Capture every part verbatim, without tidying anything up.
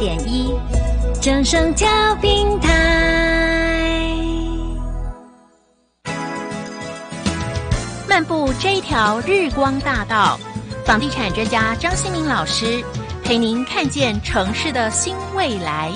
点一，正声调频台。漫步这一条日光大道，房地产专家张新民老师陪您看见城市的新未来。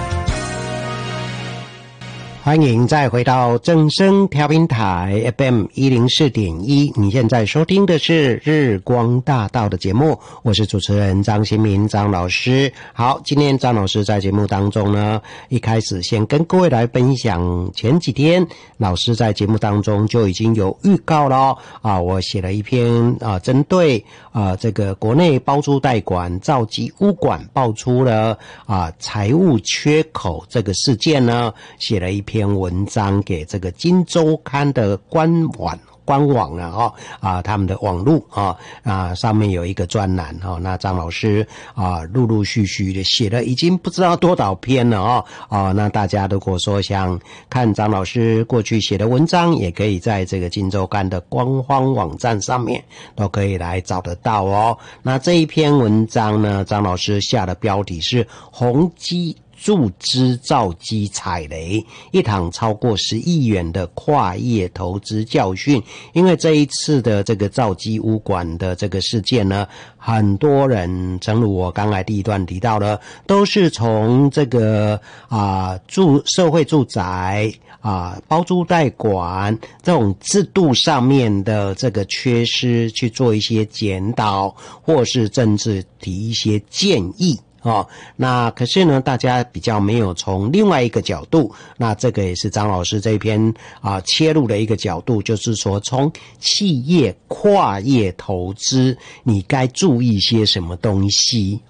欢迎再回到正声调频台 F M 一零四点一，你现在收听的是日光大道的节目，我是主持人张新民张老师。好，今天张老师在节目当中呢，一开始先跟各位来分享，前几天老师在节目当中就已经有预告了啊，我写了一篇啊，针对啊这个国内包租代管造机屋管爆出了啊财务缺口这个事件呢，写了一篇篇文章给这个今周刊的官网官网了哦啊，他们的网路啊啊上面有一个专栏哈、哦，那张老师啊陆陆续续的写了已经不知道多少篇了哦啊，那大家如果说想看张老师过去写的文章，也可以在这个今周刊的官方网站上面都可以来找得到哦。那这一篇文章呢，张老师下的标题是宏基注资造机踩雷，一场超过十亿元的跨业投资教训。因为这一次的这个造机屋管的这个事件呢，很多人正如我刚才第一段提到的，都是从这个啊住社会住宅啊包租代管这种制度上面的这个缺失去做一些检讨，或是甚至提一些建议。哦，那可是呢，大家比较没有从另外一个角度，那这个也是张老师这篇啊切入的一个角度，就是说从企业跨业投资，你该注意些什么东西